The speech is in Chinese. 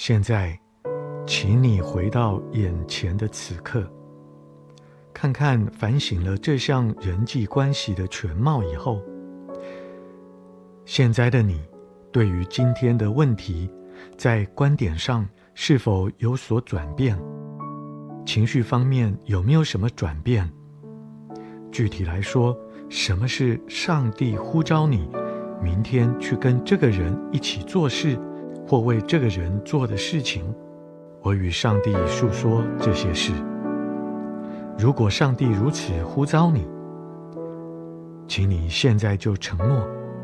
现在，请你回到眼前的此刻，看看反省了这项人际关系的全貌以后，现在的你对于今天的问题，在观点上是否有所转变？情绪方面有没有什么转变？具体来说，什么是上帝呼召你明天去跟这个人一起做事，或为这个人做的事情？我与上帝述说这些事。如果上帝如此呼召你，请你现在就承诺，